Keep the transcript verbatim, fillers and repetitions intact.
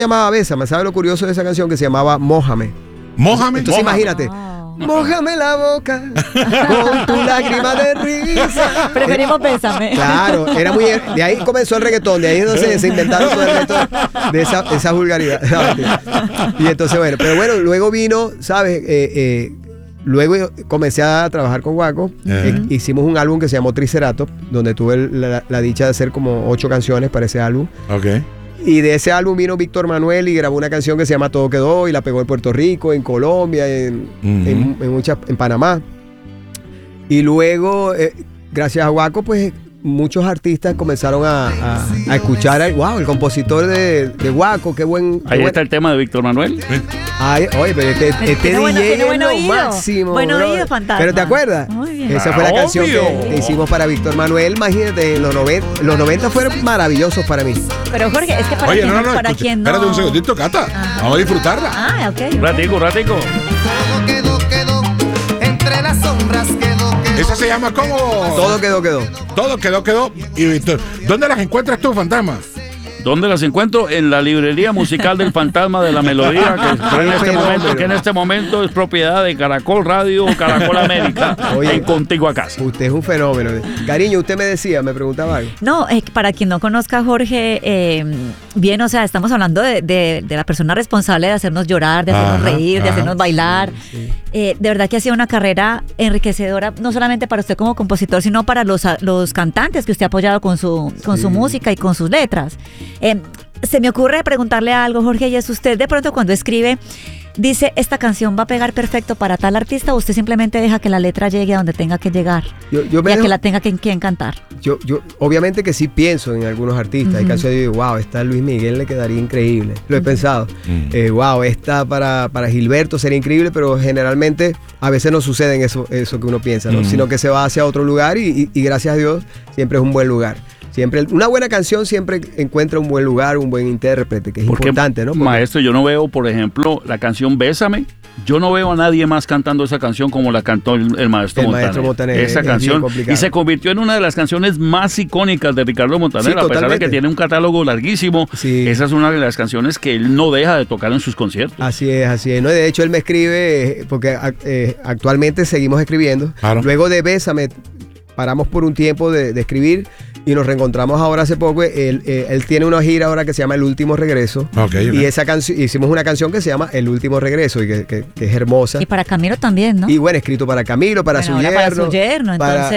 llamaba Bésame. ¿Sabes lo curioso de esa canción? Que se llamaba Mójame. Mójame. Entonces Mójame. imagínate. Oh. Mójame la boca con tu lágrima de risa. Preferimos Bésame. Claro, era muy. De ahí comenzó el reggaetón, de ahí entonces se inventaron todo el resto de esa, esa vulgaridad. Y entonces, bueno, pero bueno, luego vino, ¿sabes? Eh, eh, luego comencé a trabajar con Guaco. Uh-huh. eh, hicimos un álbum que se llamó Triceratops, donde tuve la, la dicha de hacer como ocho canciones para ese álbum. Ok. Y de ese álbum vino Víctor Manuel y grabó una canción que se llama Todo Quedó y la pegó en Puerto Rico, en Colombia, en, uh-huh. en, en, muchas, en Panamá. Y luego, eh, gracias a Guaco, pues muchos artistas comenzaron a, a, a escuchar al wow, el compositor de, de Guaco, qué buen. Qué Ahí buen... está el tema de Víctor Manuel. Ay, oye, pero este, este D J bueno, es buen lo oído. máximo. Buen bro. oído, fantasma. Pero ¿te acuerdas? Muy bien. Esa fue la Ah, canción obvio. que, que hicimos para Víctor Manuel. Imagínate, en los noventa, los noventa fueron maravillosos para mí. Pero Jorge, es que para Oye, quien no, no, para escucha, quien no. espérate un segundito, Cata. Ajá. Vamos a disfrutarla. Ah, ok. okay. Un ratico, un ratico. Todo quedó, quedó, entre las sombras quedó, quedó. Esa se llama como... Todo quedó, quedó. Todo quedó, quedó. Y Víctor, ¿dónde las encuentras tú, Fantasma? ¿Dónde las encuentro? En la librería musical del Fantasma de la Melodía, que, en este momento, que en este momento es propiedad de Caracol Radio, Caracol América, Oye, en Contigo a Casa. Usted es un fenómeno. Cariño, usted me decía, me preguntaba algo. No, eh, para quien no conozca a Jorge, eh, bien, o sea, estamos hablando de, de, de la persona responsable de hacernos llorar, de hacernos ajá, reír, de ajá, hacernos bailar. Sí. Eh, de verdad que ha sido una carrera enriquecedora, no solamente para usted como compositor, sino para los, los cantantes que usted ha apoyado con su, con sí. su música y con sus letras. Eh, se me ocurre preguntarle algo, Jorge, y es usted de pronto cuando escribe, dice, esta canción va a pegar perfecto para tal artista, o usted simplemente deja que la letra llegue a donde tenga que llegar yo, yo y a dejo, que la tenga que, quien cantar. Yo, yo, obviamente que sí pienso en algunos artistas, uh-huh. hay canciones que digo, wow, esta Luis Miguel le quedaría increíble, lo he uh-huh. pensado, uh-huh. eh, wow, esta para, para Gilberto sería increíble, pero generalmente a veces no sucede en eso, eso que uno piensa, ¿no? Uh-huh. Sino que se va hacia otro lugar y, y, y gracias a Dios siempre es un buen lugar. Siempre, una buena canción siempre encuentra un buen lugar, un buen intérprete, que es Porque, importante, ¿no? Porque, maestro, yo no veo, por ejemplo, la canción Bésame, yo no veo a nadie más cantando esa canción como la cantó el, el maestro el Montaner. Maestro Montaner. Esa es canción, y se convirtió en una de las canciones más icónicas de Ricardo Montaner, sí, a pesar totalmente. de que tiene un catálogo larguísimo, sí. esa es una de las canciones que él no deja de tocar en sus conciertos. Así es, así es, ¿no? De hecho, él me escribe, porque eh, actualmente seguimos escribiendo, claro. Luego de Bésame, paramos por un tiempo de, de escribir, y nos reencontramos ahora hace poco. Él, él, él tiene una gira ahora que se llama El Último Regreso. Okay, okay. Y esa canción, hicimos una canción que se llama El Último Regreso y que, que, que es hermosa. Y para Camilo también, ¿no? Y bueno, escrito para Camilo, para, bueno, su, yerno, para su yerno. Entonces,